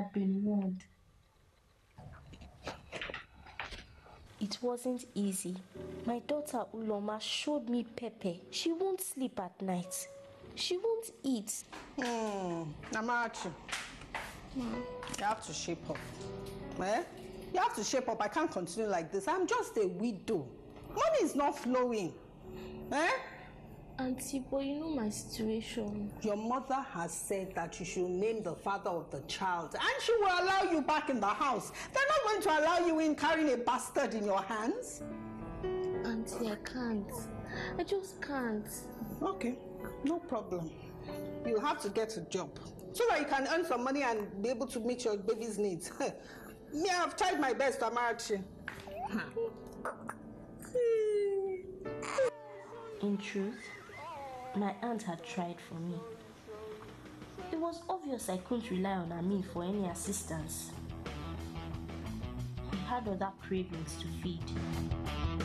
had been warned. It wasn't easy. My daughter Uloma showed me pepper. She won't sleep at night. She won't eat. Amarachi, you have to shape up. You have to shape up. I can't continue like this. I'm just a widow. Money is not flowing. Auntie, but you know my situation. Your mother has said that you should name the father of the child and she will allow you back in the house. They're not going to allow you in carrying a bastard in your hands. Auntie, I can't. I just can't. Okay, no problem. You have to get a job so that you can earn some money and be able to meet your baby's needs. Me, I've tried my best, Amarachi. In truth, my aunt had tried for me. It was obvious I couldn't rely on Amin for any assistance. He had other cravings to feed.